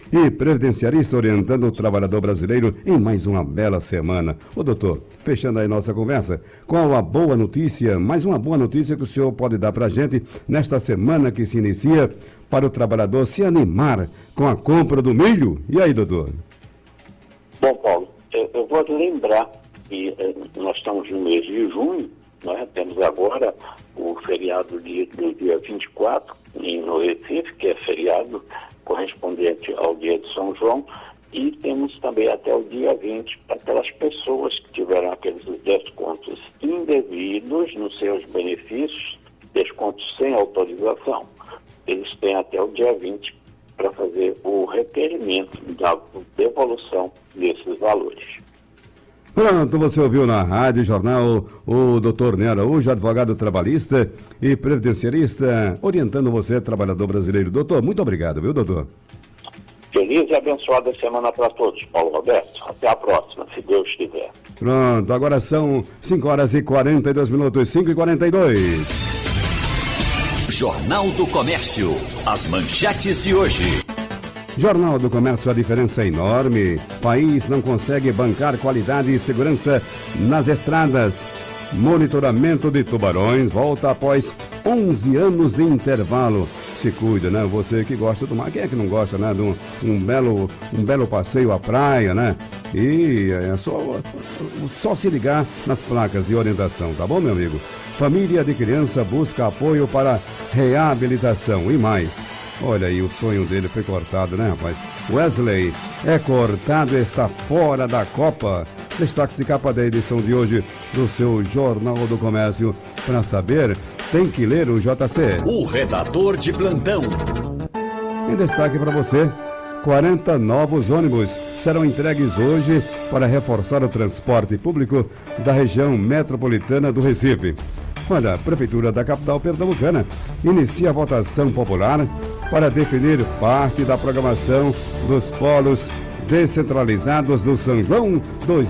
e previdenciarista, orientando o trabalhador brasileiro em mais uma bela semana. Ô doutor, fechando aí nossa conversa, qual a boa notícia, mais uma boa notícia que o senhor pode dar para a gente nesta semana que se inicia para o trabalhador se animar com a compra do milho? E aí, doutor? Bom, Paulo, eu vou lembrar que nós estamos no mês de junho, temos agora o feriado do dia 24 no Recife, que é feriado correspondente ao dia de São João, e temos também até o dia 20 para aquelas pessoas que tiveram aqueles descontos indevidos nos seus benefícios, descontos sem autorização. Eles têm até o dia 20 para fazer o requerimento da devolução desses valores. Pronto, você ouviu na Rádio Jornal o doutor Ney Araújo, advogado trabalhista e previdenciarista, orientando você, trabalhador brasileiro. Doutor, muito obrigado, viu, doutor? Feliz e abençoada semana para todos, Paulo Roberto. Até a próxima, se Deus quiser. Pronto, agora são 5h42, 5h42. Jornal do Comércio, as manchetes de hoje. Jornal do Comércio, a diferença é enorme. País não consegue bancar qualidade e segurança nas estradas. Monitoramento de tubarões volta após 11 anos de intervalo. Se cuida, né? Você que gosta do mar, quem é que não gosta, né? De um belo passeio à praia, né? E é só se ligar nas placas de orientação, tá bom, meu amigo? Família de criança busca apoio para reabilitação e mais. Olha aí, o sonho dele foi cortado, né, rapaz? Wesley é cortado e está fora da Copa. Destaques de capa da edição de hoje do seu Jornal do Comércio. Para saber, tem que ler o JC. O redator de plantão. Em destaque para você, 40 novos ônibus serão entregues hoje para reforçar o transporte público da região metropolitana do Recife. Olha, a Prefeitura da capital pernambucana inicia a votação popular para definir parte da programação dos polos descentralizados do São João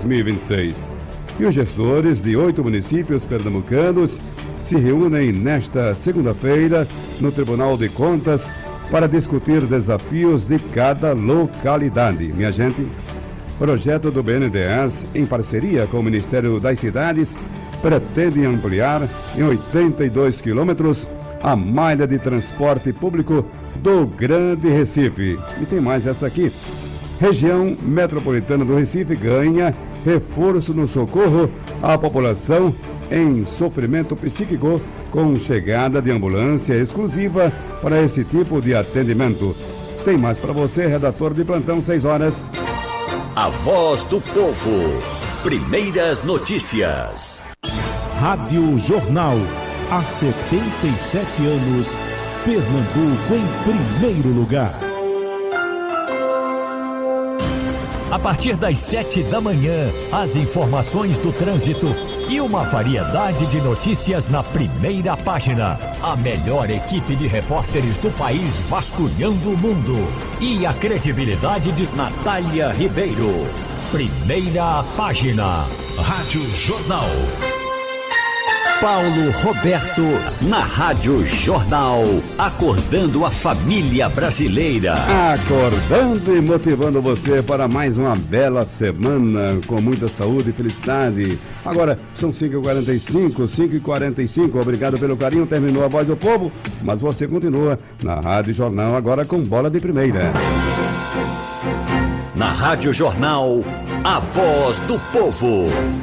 2026. E os gestores de 8 municípios pernambucanos se reúnem nesta segunda-feira no Tribunal de Contas para discutir desafios de cada localidade. Minha gente, projeto do BNDES, em parceria com o Ministério das Cidades, pretende ampliar em 82 quilômetros a malha de transporte público do Grande Recife. E tem mais essa aqui. Região metropolitana do Recife ganha reforço no socorro à população em sofrimento psíquico com chegada de ambulância exclusiva para esse tipo de atendimento. Tem mais para você, redator de plantão, 6 horas. A voz do povo. Primeiras notícias. Rádio Jornal. Há 77 anos, Pernambuco em primeiro lugar. A partir das 7 da manhã, as informações do trânsito e uma variedade de notícias na primeira página. A melhor equipe de repórteres do país vasculhando o mundo. E a credibilidade de Natália Ribeiro. Primeira página. Rádio Jornal. Paulo Roberto, na Rádio Jornal, acordando a família brasileira. Acordando e motivando você para mais uma bela semana, com muita saúde e felicidade. Agora, são 5h45, obrigado pelo carinho, terminou a Voz do Povo, mas você continua na Rádio Jornal, agora com bola de primeira. Na Rádio Jornal, a Voz do Povo.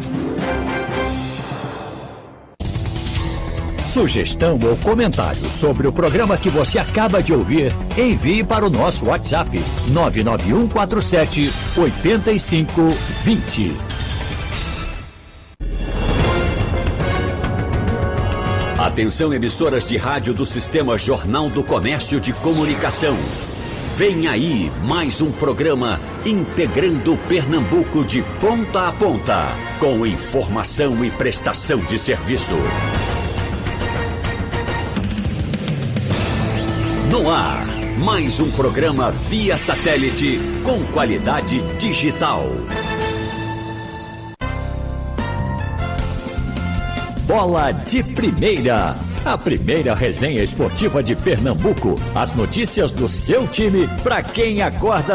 Sugestão ou comentário sobre o programa que você acaba de ouvir, envie para o nosso WhatsApp 99147-8520. Atenção, emissoras de rádio do Sistema Jornal do Comércio de Comunicação. Vem aí mais um programa integrando Pernambuco de ponta a ponta, com informação e prestação de serviço. No ar, mais um programa via satélite com qualidade digital. Bola de Primeira, a primeira resenha esportiva de Pernambuco. As notícias do seu time para quem acorda